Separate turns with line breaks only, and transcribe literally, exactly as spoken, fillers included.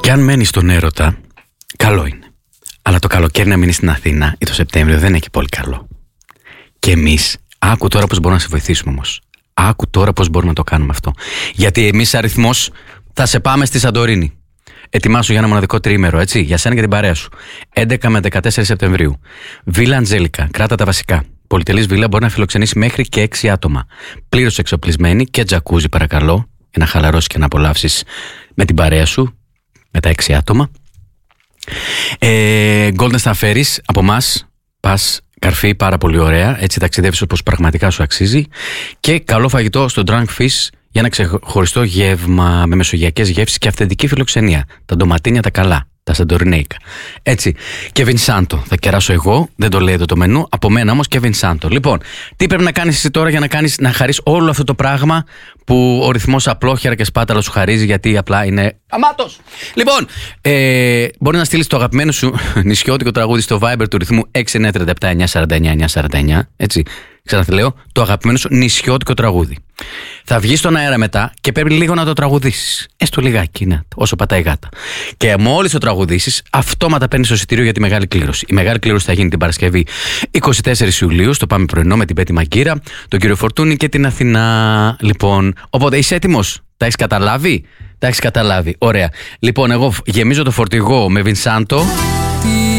Και αν μένει στον έρωτα, καλό είναι. Αλλά το καλοκαίρι να μείνει στην Αθήνα ή το Σεπτέμβριο δεν είναι και πολύ καλό. Και εμείς, άκου τώρα πώς μπορούμε να σε βοηθήσουμε όμως. Άκου τώρα πώς μπορούμε να το κάνουμε αυτό. Γιατί εμείς αριθμός θα σε πάμε στη Σαντορίνη. Ετοιμάσου για ένα μοναδικό τριήμερο, έτσι, για σένα και την παρέα σου. έντεκα με δεκατέσσερα Σεπτεμβρίου. Βίλα Αντζέλικα, κράτα τα βασικά. Πολυτελής βίλα μπορεί να φιλοξενήσει μέχρι και έξι άτομα. Πλήρως εξοπλισμένη και τζακούζι, παρακαλώ, για να χαλαρώσεις και να απολαύσεις με την παρέα σου, με τα έξι άτομα. Ε, Golden Stafaris, από εμάς, πας καρφί, πάρα πολύ ωραία. Έτσι ταξιδεύεις όπως πραγματικά σου αξίζει. Και καλό φαγητό στο Drunk Fish για ένα ξεχωριστό γεύμα με μεσογειακές γεύσεις και αυθεντική φιλοξενία. Τα ντοματίνια τα καλά, τα σαντορινέικα. Έτσι. Και Βινσάντο. Θα κεράσω εγώ, δεν το λέει εδώ το μενού. Από μένα όμως και Βινσάντο. Λοιπόν, τι πρέπει να κάνεις εσύ τώρα για να, κάνεις, να χαρείς όλο αυτό το πράγμα που ο ρυθμός απλόχερα και σπάταλα σου χαρίζει, γιατί απλά είναι αμάτος. Λοιπόν, ε, μπορεί να στείλεις το αγαπημένο σου νησιώτικο τραγούδι στο Viber του ρυθμού έξι εννιά τρία επτά εννιά σαράντα εννιά εννιά σαράντα εννιά. Έτσι. Ξαναθελέω, το αγαπημένο σου νησιώτικο τραγούδι. Θα βγει στον αέρα μετά και πρέπει λίγο να το τραγουδήσεις. Έστω λιγάκι, ναι, όσο πατάει γάτα. Και μόλις το τραγουδήσεις, αυτόματα παίρνεις το εισιτήριο για τη μεγάλη κλήρωση. Η μεγάλη κλήρωση θα γίνει την Παρασκευή εικοστή τέταρτη Ιουλίου στο Πάμε Πρωινό με την Πέτη Μαγκύρα, τον κύριο Φορτούνη και την Αθηνά. Λοιπόν, οπότε είσαι έτοιμος? Τα έχεις καταλάβει? Τα έχεις καταλάβει. Ωραία. Λοιπόν, εγώ γεμίζω το φορτηγό με Βινσάντο.